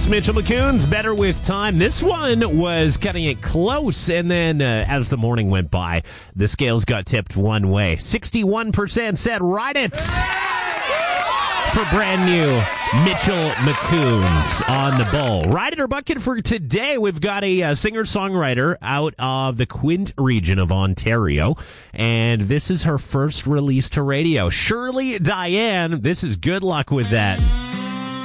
Yes, Mitchell McCoon's Better With Time. This one was cutting it close, and then as the morning went by, the scales got tipped one way. 61% said Ride It for brand new Mitchell McCoon's on the Bull. Ride It or Bucket for today. We've got a singer-songwriter out of the Quint region of Ontario, and this is her first release to radio. Shirley Diane, this is Good Luck With That.